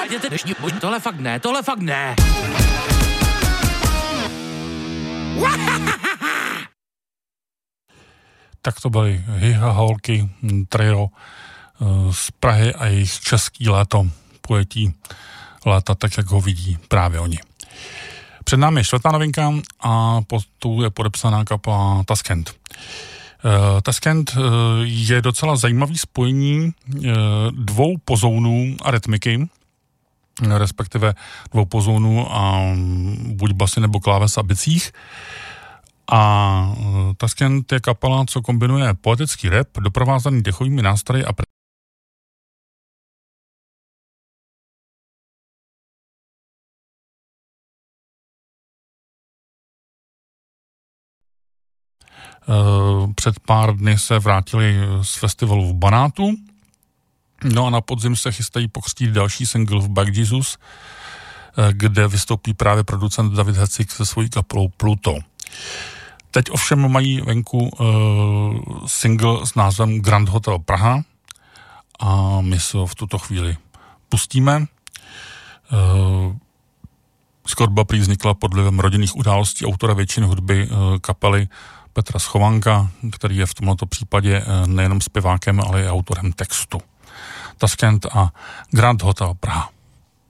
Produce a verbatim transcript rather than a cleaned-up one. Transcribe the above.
Převáděte dnešní muž, tohle fakt ne, tohle fakt ne. Tak to byly Hiha Holky, trio z Prahy a jejich český léto, pojetí léta tak, jak ho vidí právě oni. Před námi je čtvrtá novinka a pod tou je podepsaná kapela Taskent. Uh, Taskent uh, je docela zajímavý spojení uh, dvou pozounů a rytmiky, respektive dvou pozounů a buď basy nebo kláves a bicích. A uh, Taskent je kapela, co kombinuje poetický rap, doprovázaný dechovými nástroji a pre- Uh, před pár dny se vrátili z festivalu v Banátu. No a na podzim se chystají pokřtít další single v Back Jesus, kde vystoupí právě producent David Hecik se svojí kapelou Pluto. Teď ovšem mají venku uh, single s názvem Grand Hotel Praha a my se ho v tuto chvíli pustíme. Uh, skladba prý vznikla pod vlivem rodinných událostí autora většiny hudby uh, kapely Petra Schovanka, který je v tomto případě nejenom zpěvákem, ale i autorem textu. Taskent a Grand Hotel Praha.